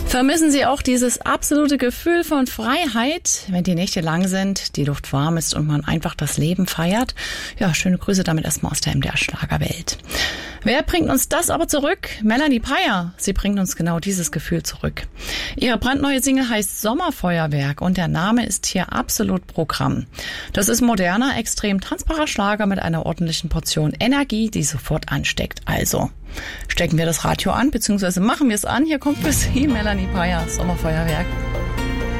Vermissen Sie auch dieses absolute Gefühl von Freiheit, wenn die Nächte lang sind, die Luft warm ist und man einfach das Leben feiert? Ja, schöne Grüße damit erstmal aus der MDR-Schlagerwelt. Wer bringt uns das aber zurück? Melanie Peyer. Sie bringt uns genau dieses Gefühl zurück. Ihre brandneue Single heißt Sommerfeuerwerk und der Name ist hier absolut Programm. Das ist moderner, extrem tanzbarer Schlager mit einer ordentlichen Portion Energie, die sofort ansteckt. Also stecken wir das Radio an, beziehungsweise machen wir es an. Hier kommt für Sie Melanie Peyer, Sommerfeuerwerk.